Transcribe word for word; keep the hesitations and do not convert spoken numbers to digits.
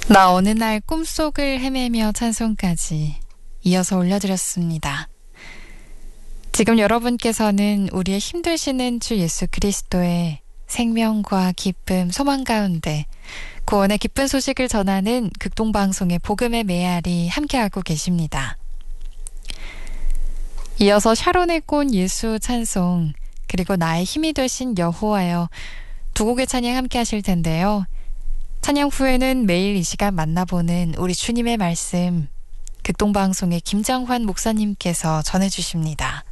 나 어느 날 꿈속을 헤매며 찬송까지 이어서 올려드렸습니다. 지금 여러분께서는 우리의 힘되시는 주 예수 그리스도의 생명과 기쁨, 소망 가운데 구원의 기쁜 소식을 전하는 극동방송의 복음의 메아리 함께하고 계십니다. 이어서 샤론의 꽃 예수 찬송, 그리고 나의 힘이 되신 여호와여 두 곡의 찬양 함께 하실 텐데요. 찬양 후에는 매일 이 시간 만나보는 우리 주님의 말씀 극동방송의 김장환 목사님께서 전해주십니다.